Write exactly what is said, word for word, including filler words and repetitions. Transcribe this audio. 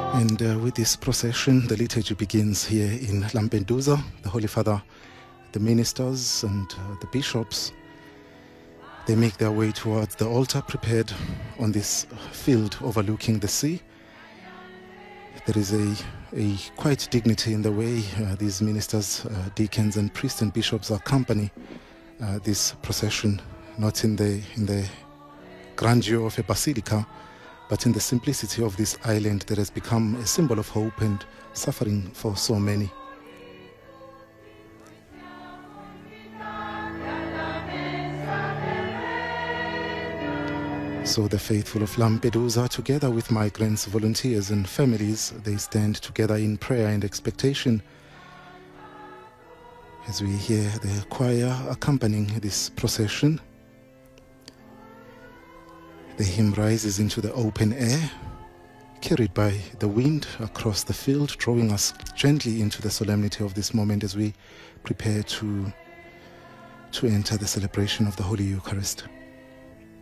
And uh, with this procession, the liturgy begins here in Lampedusa. The Holy Father, the ministers and uh, the bishops, they make their way towards the altar prepared on this field overlooking the sea. There is a, a quite dignity in the way uh, these ministers, uh, deacons and priests and bishops accompany uh, this procession, not in the, in the grandeur of a basilica, but in the simplicity of this island that has become a symbol of hope and suffering for so many. So the faithful of Lampedusa, together with migrants, volunteers and families, they stand together in prayer and expectation as we hear the choir accompanying this procession. The hymn rises into the open air, carried by the wind across the field, drawing us gently into the solemnity of this moment as we prepare to, to enter the celebration of the Holy Eucharist.